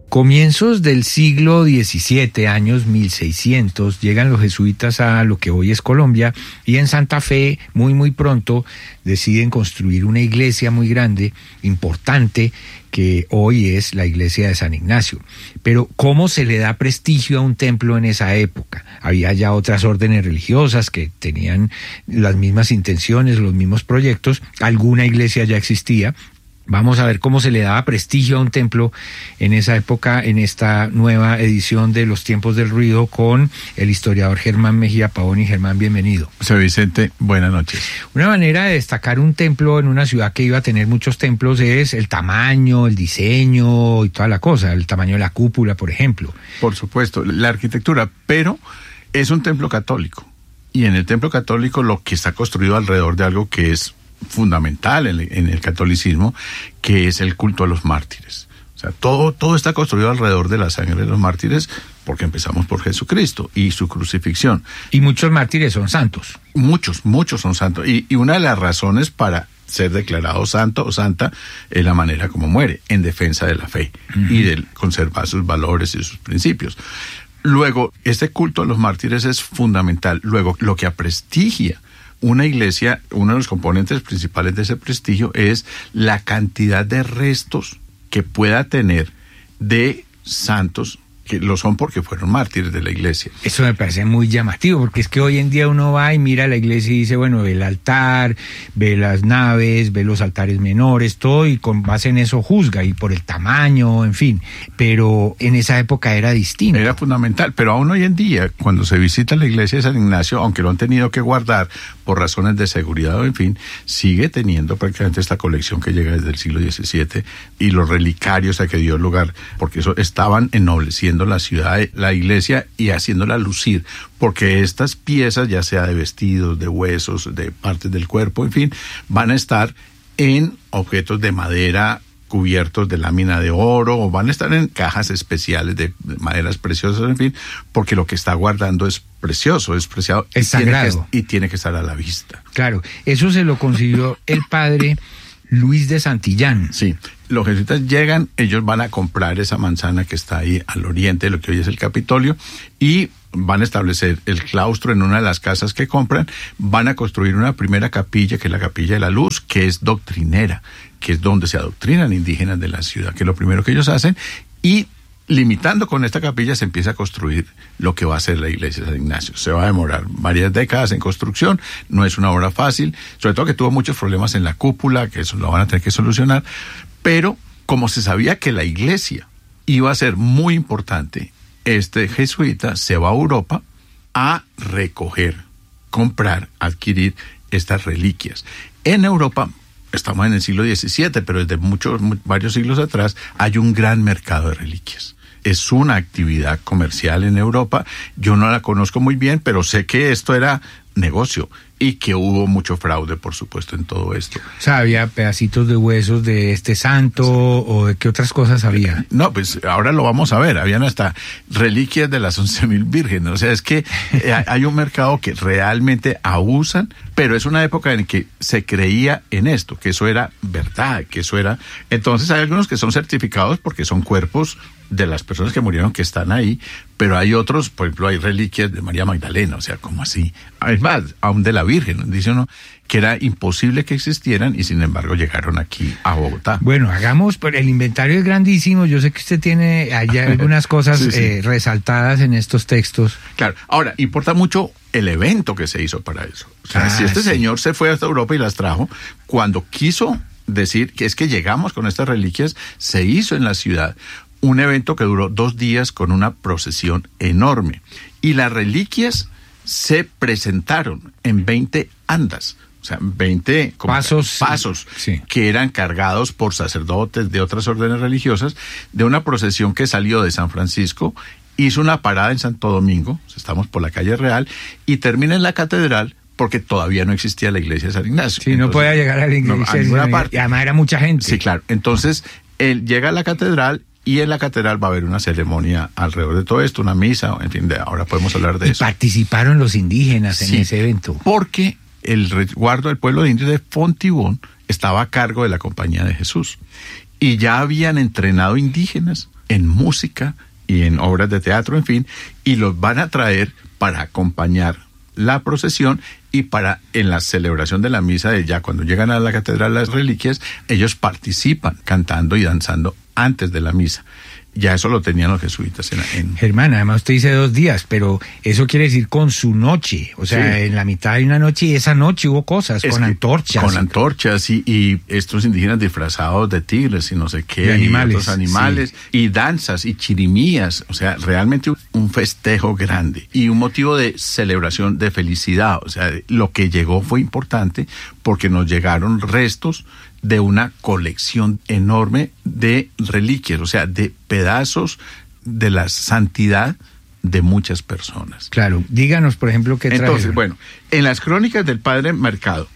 Comienzos del siglo XVII, años 1600, llegan los jesuitas a lo que hoy es Colombia y en Santa Fe, muy pronto, deciden construir una iglesia muy grande, importante, que hoy es la iglesia de San Ignacio. Pero ¿cómo se le da prestigio a un templo en esa época? Había ya otras órdenes religiosas que tenían las mismas intenciones, los mismos proyectos, alguna iglesia ya existía. Vamos a ver cómo se le daba prestigio a un templo en esa época, en esta nueva edición de Los Tiempos del Ruido con el historiador Germán Mejía Pavón. Y Germán, bienvenido. José Vicente, buenas noches. Una manera de destacar un templo en una ciudad que iba a tener muchos templos es el tamaño, el diseño y toda la cosa, el tamaño de la cúpula, por ejemplo. Por supuesto, la arquitectura, pero es un templo católico. Y en el templo católico lo que está construido alrededor de algo que es fundamental en el catolicismo, que es el culto a los mártires. O sea, todo está construido alrededor de la sangre de los mártires, porque empezamos por Jesucristo y su crucifixión. Y muchos mártires son santos. Muchos son santos. Y una de las razones para ser declarado santo o santa es la manera como muere, en defensa de la fe y de conservar sus valores y sus principios. Luego, este culto a los mártires es fundamental. Luego, lo que aprestigia una iglesia, uno de los componentes principales de ese prestigio es la cantidad de restos que pueda tener de santos que lo son porque fueron mártires de la iglesia. Eso me parece muy llamativo, porque es que hoy en día uno va y mira la iglesia y dice, bueno, ve el altar, ve las naves, ve los altares menores, todo, y con base en eso juzga, y por el tamaño, en fin. Pero en esa época era distinto. Era fundamental, pero aún hoy en día, cuando se visita la iglesia de San Ignacio, aunque lo han tenido que guardar por razones de seguridad o en fin, sigue teniendo prácticamente esta colección que llega desde el siglo XVII, y los relicarios a que dio lugar, porque eso estaban ennobleciendo la ciudad, la iglesia, y haciéndola lucir, porque estas piezas, ya sea de vestidos, de huesos, de partes del cuerpo, en fin, van a estar en objetos de madera cubiertos de lámina de oro, o van a estar en cajas especiales de maderas preciosas, en fin, porque lo que está guardando es precioso, es preciado, es sagrado, y tiene que estar a la vista. Claro, eso se lo consiguió el padre Luis de Santillán. Sí, los jesuitas llegan, ellos van a comprar esa manzana que está ahí al oriente de lo que hoy es el Capitolio, y van a establecer el claustro en una de las casas que compran, van a construir una primera capilla, que es la Capilla de la Luz, que es doctrinera, que es donde se adoctrinan indígenas de la ciudad, que es lo primero que ellos hacen, y limitando con esta capilla se empieza a construir lo que va a ser la iglesia de San Ignacio. Se va a demorar varias décadas en construcción, no es una obra fácil, sobre todo que tuvo muchos problemas en la cúpula, que eso lo van a tener que solucionar, pero como se sabía que la iglesia iba a ser muy importante, este jesuita se va a Europa a recoger, comprar, adquirir estas reliquias. En Europa, estamos en el siglo XVII, pero desde varios siglos atrás, hay un gran mercado de reliquias. Es una actividad comercial en Europa. Yo no la conozco muy bien, pero sé que esto era negocio y que hubo mucho fraude, por supuesto, en todo esto. O sea, ¿había pedacitos de huesos de este santo o de qué otras cosas había? No, pues ahora lo vamos a ver. Habían hasta reliquias de las 11,000 vírgenes. O sea, es que hay un mercado que realmente abusan, pero es una época en que se creía en esto, que eso era verdad, que eso era... Entonces hay algunos que son certificados porque son cuerpos de las personas que murieron que están ahí, pero hay otros, por ejemplo, hay reliquias de María Magdalena, o sea, ¿cómo así? Es más, aún de la Virgen, dice uno que era imposible que existieran y sin embargo llegaron aquí a Bogotá. Bueno, hagamos, el inventario es grandísimo, yo sé que usted tiene allá algunas cosas sí. Resaltadas en estos textos. Claro, ahora, importa mucho el evento que se hizo para eso. O sea, si este señor se fue hasta Europa y las trajo, cuando quiso decir que es que llegamos con estas reliquias, se hizo en la ciudad un evento que duró 2 días con una procesión enorme. Y las reliquias se presentaron en 20 andas, o sea, 20 pasos sí. Que eran cargados por sacerdotes de otras órdenes religiosas, de una procesión que salió de San Francisco, hizo una parada en Santo Domingo, estamos por la calle Real, y termina en la catedral, porque todavía no existía la iglesia de San Ignacio. Sí, entonces, no podía llegar a la iglesia de San Ignacio, y además era mucha gente. Sí, claro. Entonces, él llega a la catedral, y en la catedral va a haber una ceremonia alrededor de todo esto, una misa, en fin, ahora podemos hablar de eso. Participaron los indígenas en ese evento. Porque el resguardo del pueblo de indios de Fontibón estaba a cargo de la Compañía de Jesús. y ya habían entrenado indígenas en música y en obras de teatro, en fin, y los van a traer para acompañar la procesión y para en la celebración de la misa de ya cuando llegan a la catedral las reliquias, ellos participan cantando y danzando antes de la misa. Ya eso lo tenían los jesuitas en... Germán, además usted dice 2 días, pero eso quiere decir con su noche, o sea, sí. En la mitad de una noche, y esa noche hubo cosas, con antorchas. Con antorchas y estos indígenas disfrazados de tigres y no sé qué, de animales, y otros animales, sí. Y danzas y chirimías, o sea, realmente un festejo grande y un motivo de celebración, de felicidad. O sea, lo que llegó fue importante porque nos llegaron restos de una colección enorme de reliquias, o sea, de pedazos de la santidad de muchas personas. Claro, díganos, por ejemplo, qué trajeron. Entonces, bueno, en las crónicas del Padre Mercado,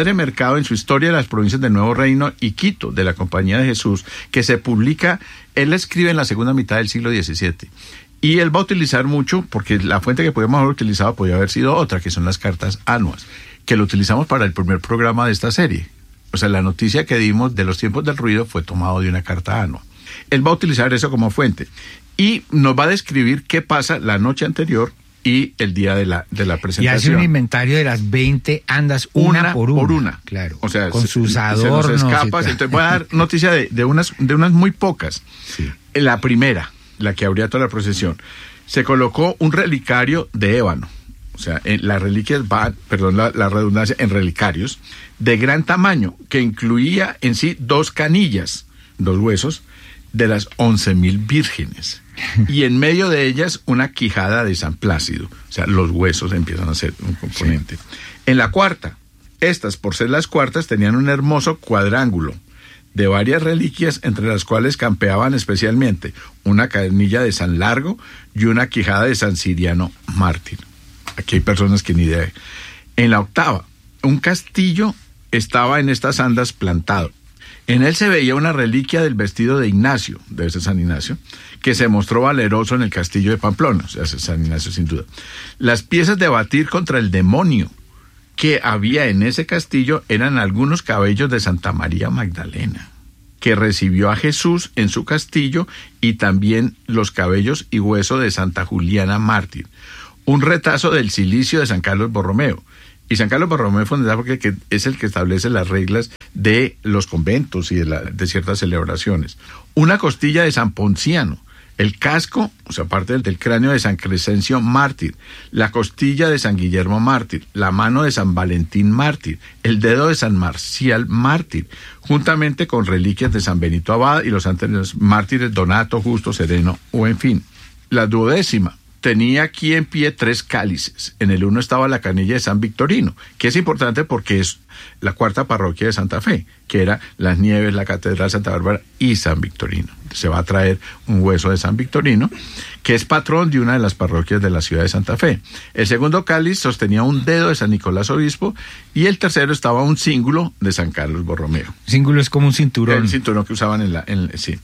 en su historia de las provincias del Nuevo Reino y Quito, de la Compañía de Jesús, que se publica, él escribe en la segunda mitad del siglo XVII. Y él va a utilizar mucho, porque la fuente que podíamos haber utilizado podía haber sido otra, que son las cartas anuas, que lo utilizamos para el primer programa de esta serie. O sea, la noticia que dimos de los tiempos del ruido fue tomado de una carta anua. Él va a utilizar eso como fuente y nos va a describir qué pasa la noche anterior y el día de la presentación. Y hace un inventario de las 20 andas una por una. Claro. O sea, con sus adornos. Se nos escapa, entonces voy a dar noticia de unas muy pocas. Sí. La primera, la que abría toda la procesión, se colocó un relicario de ébano. O sea, las reliquias van, perdón la redundancia, en relicarios de gran tamaño, que incluía en sí 2 canillas, 2 huesos, de las 11,000 vírgenes. Y en medio de ellas una quijada de San Plácido. O sea, los huesos empiezan a ser un componente. Sí. En la cuarta, estas, por ser las cuartas, tenían un hermoso cuadrángulo de varias reliquias, entre las cuales campeaban especialmente una canilla de San Largo y una quijada de San Ciriano mártir. Aquí hay personas que ni idea. En la octava, un castillo estaba en estas andas plantado. En él se veía una reliquia del vestido de Ignacio, debe ser San Ignacio, que se mostró valeroso en el castillo de Pamplona, o sea, San Ignacio sin duda. Las piezas de batir contra el demonio que había en ese castillo eran algunos cabellos de Santa María Magdalena, que recibió a Jesús en su castillo, y también los cabellos y hueso de Santa Juliana mártir. Un retazo del cilicio de San Carlos Borromeo. Y San Carlos Borromeo es fundamental porque es el que establece las reglas de los conventos y de ciertas celebraciones. Una costilla de San Ponciano. El casco, o sea, parte del cráneo de San Crescencio mártir. La costilla de San Guillermo mártir. La mano de San Valentín mártir. El dedo de San Marcial mártir. Juntamente con reliquias de San Benito Abad y los anteriores mártires Donato, Justo, Sereno, o en fin. La 12ª. Tenía aquí en pie 3 cálices. En el uno estaba la canilla de San Victorino, que es importante porque es la 4ª parroquia de Santa Fe, que era Las Nieves, la Catedral Santa Bárbara y San Victorino. Se va a traer un hueso de San Victorino, que es patrón de una de las parroquias de la ciudad de Santa Fe. El segundo cáliz sostenía un dedo de San Nicolás Obispo, y el tercero estaba un cíngulo de San Carlos Borromeo. Cíngulo es como un cinturón. El cinturón que usaban sí.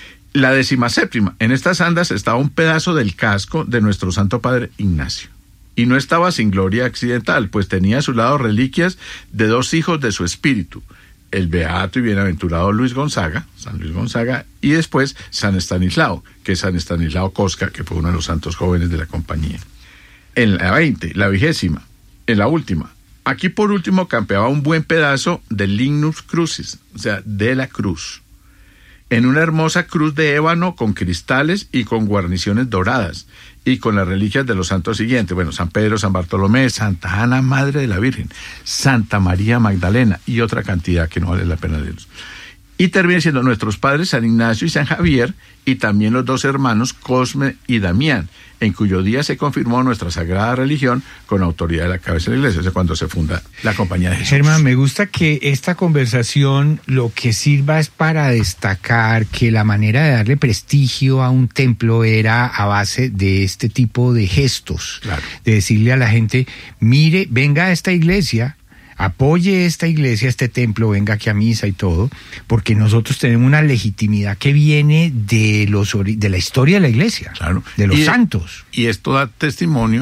La 17ª, en estas andas estaba un pedazo del casco de nuestro Santo Padre Ignacio. Y no estaba sin gloria accidental, pues tenía a su lado reliquias de 2 hijos de su espíritu, el beato y bienaventurado Luis Gonzaga, San Luis Gonzaga, y después San Estanislao, que es San Estanislao Cosca, que fue uno de los santos jóvenes de la compañía. En la 20, la 20ª, en la última, aquí por último campeaba un buen pedazo del Lignus Crucis, o sea, de la cruz, en una hermosa cruz de ébano con cristales y con guarniciones doradas, y con las reliquias de los santos siguientes, bueno, San Pedro, San Bartolomé, Santa Ana, Madre de la Virgen, Santa María Magdalena, y otra cantidad que no vale la pena leerlos. Y termina siendo nuestros padres San Ignacio y San Javier, y también los 2 hermanos Cosme y Damián, en cuyo día se confirmó nuestra sagrada religión con autoridad de la cabeza de la iglesia, o sea, cuando se funda la Compañía de Jesús. Germán, me gusta que esta conversación lo que sirva es para destacar que la manera de darle prestigio a un templo era a base de este tipo de gestos, claro. De decirle a la gente, mire, venga a esta iglesia, apoye esta iglesia, este templo, venga aquí a misa y todo, porque nosotros tenemos una legitimidad que viene de la historia de la iglesia, claro, de los santos. Y esto da testimonio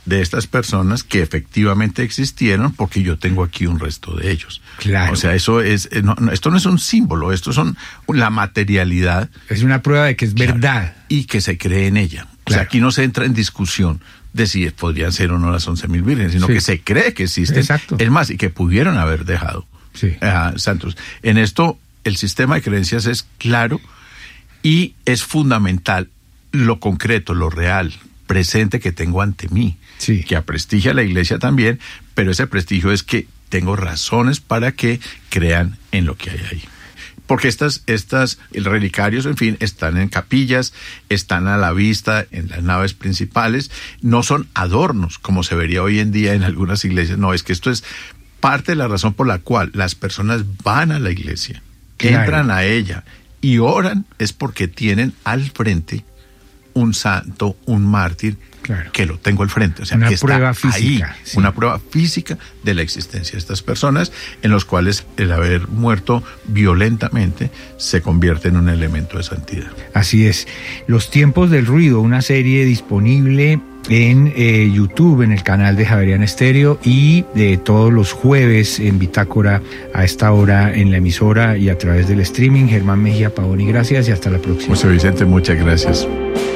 de estas personas que efectivamente existieron, porque yo tengo aquí un resto de ellos. Claro. O sea, eso es, esto no es un símbolo, esto son la materialidad. Es una prueba de que es verdad. Y que se cree en ella. Claro. O sea, aquí no se entra en discusión de si podrían ser o no las 11,000 vírgenes, sino que se cree que existen. Exacto. Es más, y que pudieron haber dejado santos. En esto, el sistema de creencias es claro y es fundamental lo concreto, lo real, presente que tengo ante mí, que aprestigia a la iglesia también, pero ese prestigio es que tengo razones para que crean en lo que hay ahí. Porque estas relicarios, en fin, están en capillas, están a la vista en las naves principales, no son adornos, como se vería hoy en día en algunas iglesias. No, es que esto es parte de la razón por la cual las personas van a la iglesia, entran a ella y oran, es porque tienen al frente un santo, un mártir, que lo tengo al frente. O sea, una que prueba está física, ahí, una prueba física de la existencia de estas personas, en los cuales el haber muerto violentamente se convierte en un elemento de santidad. Así es. Los tiempos del ruido, una serie disponible en YouTube, en el canal de Javeriana Estéreo, y de todos los jueves en Bitácora a esta hora en la emisora y a través del streaming. Germán Mejía Pavoni, gracias y hasta la próxima. José Vicente, muchas gracias.